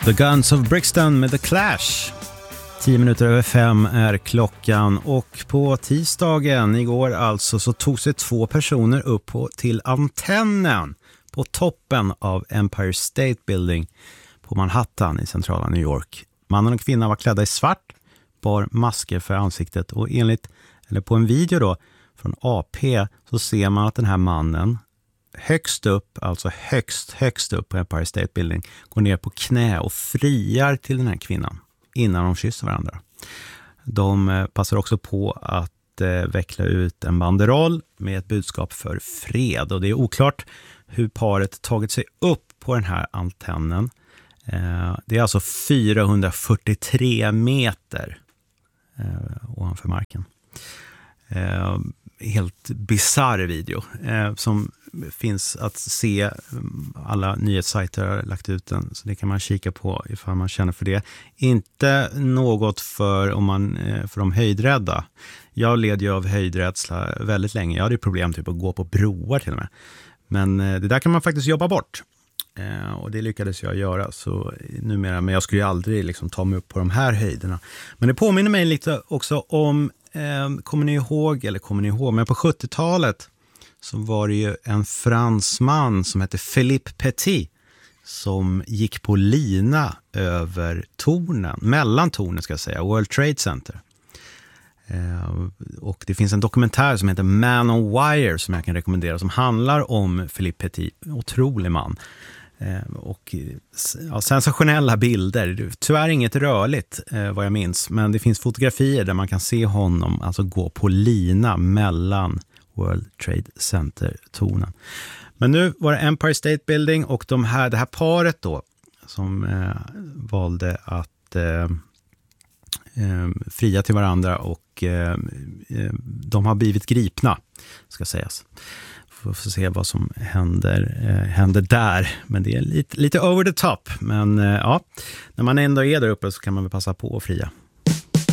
The Guns of Brixton med The Clash. 10 minuter över 5 är klockan och på tisdagen igår alltså så tog sig 2 personer upp till antennen på toppen av Empire State Building på Manhattan i centrala New York. Mannen och kvinnan var klädda i svart, bar masker för ansiktet och på en video då från AP så ser man att den här mannen högst upp, alltså högst upp på Empire State Building går ner på knä och friar till den här kvinnan innan de kysser varandra. De passar också på att veckla ut en banderoll med ett budskap för fred och det är oklart hur paret tagit sig upp på den här antennen. Det är alltså 443 meter ovanför marken. Helt bizarr video som finns att se. Alla nyhetssajter har lagt ut den så det kan man kika på ifall man känner för det. Inte något för de höjdrädda. Jag led ju av höjdrädsla väldigt länge. Jag hade problem typ att gå på broar till och med. Men det där kan man faktiskt jobba bort. Och det lyckades jag göra så numera, men jag skulle ju aldrig liksom ta mig upp på de här höjderna. Men det påminner mig lite också om kommer ni ihåg, men på 70-talet så var det ju en fransman som hette Philippe Petit som gick på lina över mellan tornen ska jag säga, World Trade Center. Och det finns en dokumentär som heter Man on Wire som jag kan rekommendera som handlar om Philippe Petit, otrolig man. Och sensationella bilder, tyvärr inget rörligt vad jag minns, men det finns fotografier där man kan se honom alltså gå på lina mellan World Trade Center-tornen. Men nu var det Empire State Building och det här paret då som valde att fria till varandra och de har blivit gripna ska sägas. Får se vad som händer där. Men det är lite over the top. Men ja, när man ändå är där uppe så kan man väl passa på att fria.